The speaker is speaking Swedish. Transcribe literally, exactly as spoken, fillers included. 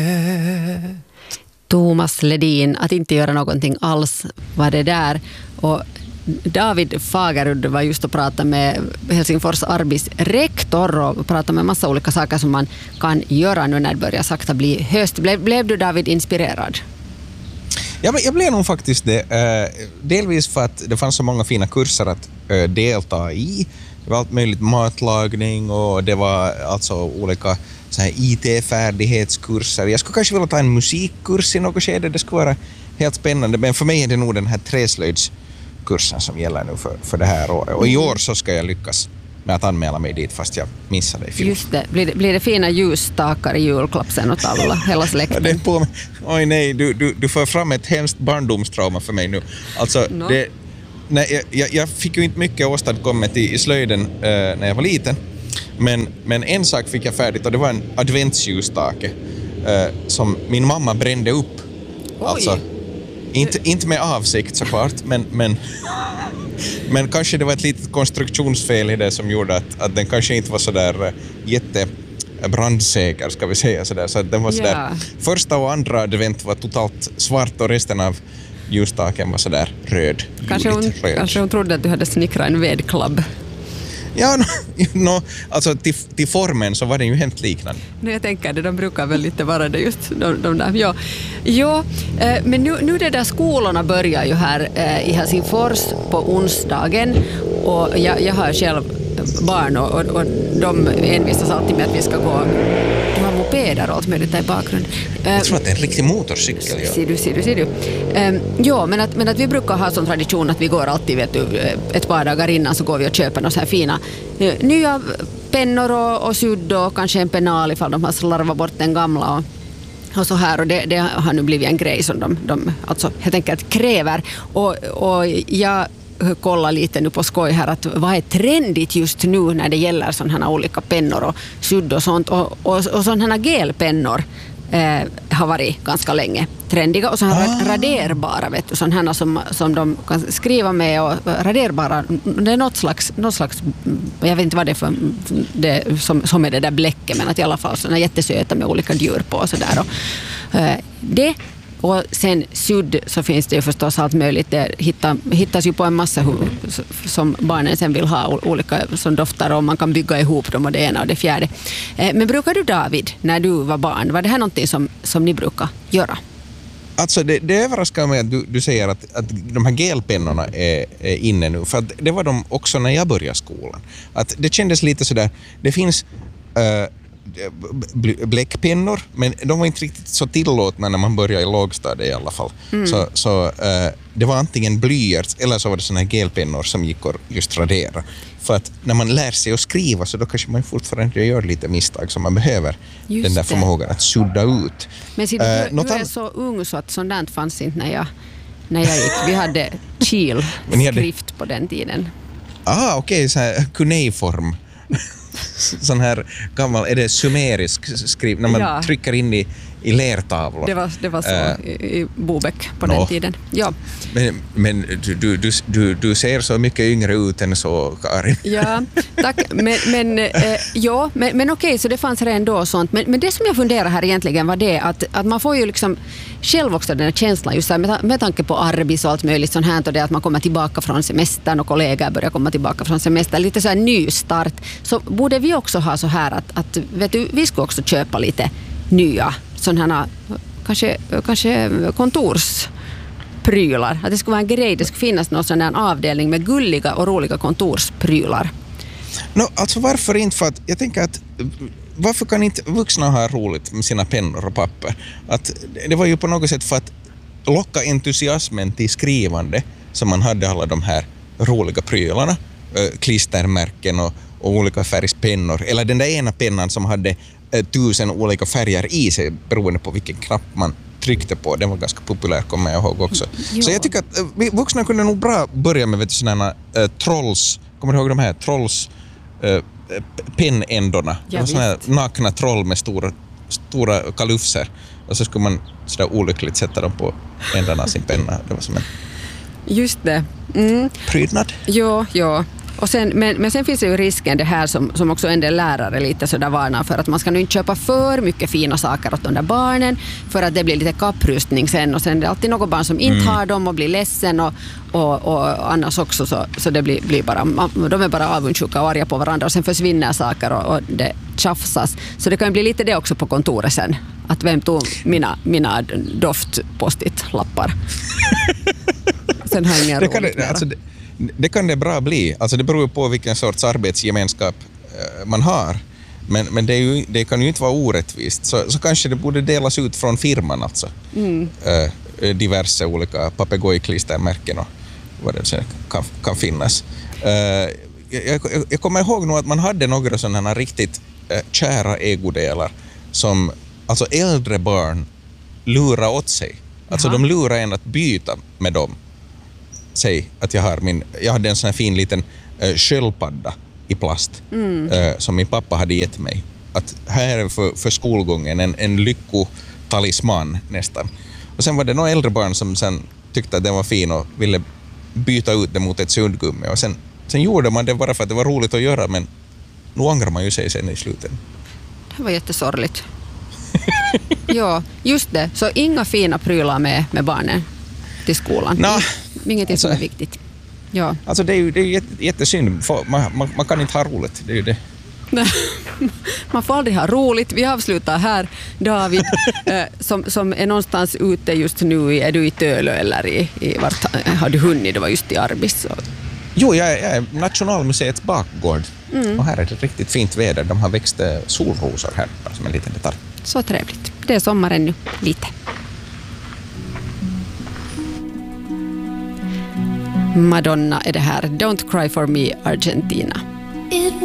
Thomas Ledin, att inte göra någonting alls var det där. Och David Fagerud var just och pratade med Helsingfors Arbis rektor och pratade med massa olika saker som man kan göra nu när det börjar sakta bli höst. Blev, blev du, David, inspirerad? Ja, men jag blev nog faktiskt det. Uh, delvis för att det fanns så många fina kurser att uh, delta i. Det var allt möjligt matlagning och det var alltså olika så här I T-färdighetskurser. Jag skulle kanske vilja ta en musikkurs i något skede. Det skulle vara helt spännande. Men för mig är det nog den här träslöjdskursen som gäller nu för, för det här året. Och i år så ska jag lyckas med att anmäla mig dit fast jag missade i fjol. Just det. Blir det, blir det fina ljusstakar i julklappsen åt alla, hela släkten? Det på, oj nej, du, du, du får fram ett hemskt barndomstrauma för mig nu. Alltså, no. det, nej, jag, jag fick ju inte mycket åstadkommet i, i slöjden eh, när jag var liten. Men, men en sak fick jag färdigt och det var en adventsljusstake eh, som min mamma brände upp. Oj. Alltså, inte, inte med avsikt såklart, men, men, men kanske det var ett litet konstruktionsfel i det som gjorde att, att den kanske inte var så där uh, jättebrandsäker, ska vi säga sådär. Så att den var sådär, yeah. Första och andra advent var totalt svart och resten av ljusstaken var sådär röd. Kanske hon, röd. kanske hon trodde att du hade snickrat en vedklubb. Ja, no, no, alltså till, till formen så var det ju helt liknande. Nej, jag tänker det, de brukar väl lite vara det just, de, de där. Ja, ja eh, men nu, nu det där skolorna börjar ju här eh, i Helsingfors på onsdagen och jag, jag har själv barn och, och, och de envisas alltid med att vi ska gå. Du har mopeder och allt möjligt där i bakgrund. Jag tror att det är en riktig motorcykel. Ja. Ser du, ser du, ser du. Um, ja, men att, men att vi brukar ha sån tradition att vi går alltid, vet du, ett par dagar innan så går vi och köper några så här fina uh, nya pennor och, och sudd och kanske en penal ifall de har slarvat bort den gamla och, och så här. Och det, det har nu blivit en grej som de, de alltså helt enkelt kräver. Och, och jag kolla lite nu på skoj här att vad är trendigt just nu när det gäller sådana här olika pennor och sudd och sånt och, och, och sådana här gelpennor eh, har varit ganska länge trendiga och sådana här ah. raderbara, vet du, sådana här som, som de kan skriva med och raderbara, det är något slags, något slags jag vet inte vad det är för det, som, som är det där bläcket, men att i alla fall sådana jättesöta med olika djur på och sådär och eh, det. Och sen sudd så finns det ju förstås allt möjligt. Det hittar, hittas ju på en massa hu- som barnen sen vill ha, olika som doftar och man kan bygga ihop dem och det ena och det fjärde. Eh, men brukar du, David, när du var barn, var det här någonting som, som ni brukar göra? Alltså det, det överraskar mig att du, du säger att, att de här gelpennorna är, är inne nu. För att det var de också när jag började skolan. Att det kändes lite sådär, det finns Uh, bläckpennor, men de var inte riktigt så tillåtna när man började i lågstadiet i alla fall. Mm. Så, så uh, det var antingen blyerts eller så var det såna här gelpennor som gick att just radera. För att när man lär sig att skriva så då kanske man fortfarande gör lite misstag som man behöver just den där förmågan att sudda ut. Men ser du, uh, du, du är så ung så att sånt fanns inte när jag, när jag gick. Vi hade Kiel-skrift på den tiden. Ah, okej, okay, så här kuneiform. Sån här gammal, är det sumerisk skriv när man ja. trycker in i, i lertavlor. Det var, det var så uh, i, i Bobeck på no. den tiden. Ja. Men, men du, du, du, du ser så mycket yngre ut än så, Karin. Ja, tack. Men, men, eh, ja, men, men okej, så det fanns redan då sånt. Men, men det som jag funderar här egentligen var det att, att man får ju liksom själv också den här känslan just här, med, med tanke på arbis och allt möjligt sånt här och det att man kommer tillbaka från semestern och kollegor börjar komma tillbaka från semestern. Lite så här nystart. Så borde vi också ha så här att, att vet du, vi ska också köpa lite nya sådana här kanske, kanske kontorsprylar. Att det skulle vara en grej, det skulle finnas någon sån här avdelning med gulliga och roliga kontorsprylar. No, alltså varför inte? För att jag tänker att varför kan inte vuxna ha roligt med sina pennor och papper? Att det var ju på något sätt för att locka entusiasmen till skrivande som man hade alla de här roliga prylarna, klistermärken och, och olika färgspennor. Eller den där ena pennan som hade tusen olika färger i sig beroende på vilken knapp man tryckte på. Den var ganska populär, kommer jag ihåg också. Jo. Så jag tycker att vi vuxna kunde nog bra börja med vet du, sådana äh, trolls, kommer du ihåg de här trolls äh, pennändorna? Ja, sådana här nakna troll med stora, stora kalufser. Och så skulle man sådär olyckligt sätta dem på ändarna av sin penna. Det var som en just det. Mm. prydnad. Ja, ja. Och sen, men, men sen finns det ju risken det här som, som också en del lärare lite sådär varnar för, att man ska nu inte köpa för mycket fina saker åt de där barnen för att det blir lite kapprustning sen, och sen är det alltid något barn som inte mm. har dem och blir ledsen och, och, och annars också så, så det blir, blir bara, de är bara avundsjuka och arga på varandra och sen försvinner saker och, och det tjafsas. Så det kan bli lite det också på kontoret sen, att vem tog mina, mina doftpostit-lappar. Sen har jag inga roligt det, alltså det, det kan det bra bli. Alltså det beror på vilken sorts arbetsgemenskap uh, man har. Men, men det, är ju, det kan ju inte vara orättvist. Så, så kanske det borde delas ut från firman alltså. Mm. Uh, diverse olika papegojklistermärken och vad det sen kan, kan finnas. Uh, jag, jag, jag kommer ihåg nog att man hade några sådana riktigt uh, kära ägodelar som alltså äldre barn lurar åt sig. Alltså Jaha. De lurar en att byta med dem. Säg att jag har min, jag hade en sån här fin liten uh, sköldpadda i plast mm. uh, som min pappa hade gett mig. Att här är för, för skolgången en, en lyckotalisman nästan. Och sen var det några äldre barn som sen tyckte att den var fin och ville byta ut det mot ett suddgummi. Och sen, sen gjorde man det bara för att det var roligt att göra, men nu ångrar man ju sig sen i slutet. Det var jättesorgligt. Ja, just det. Så inga fina prylar med, med barnen till skolan. No. Ingenting alltså, som är viktigt. Ja. Alltså det är ju, det är ju jättesynd. Man, man, man kan inte ha roligt. Det är ju det. Man får aldrig ha roligt. Vi avslutar här, David, eh, som, som är någonstans ute just nu. Är du i Tölö eller i, i vart har du hunnit? Det var just i Arbis. Så. Jo, jag är, jag är Nationalmuseets bakgård. Mm. Och här är det riktigt fint väder. De har växt solrosor här, som en liten detalj. Så trevligt. Det är sommaren nu, lite. Madonna är det här. Don't cry for me, Argentina.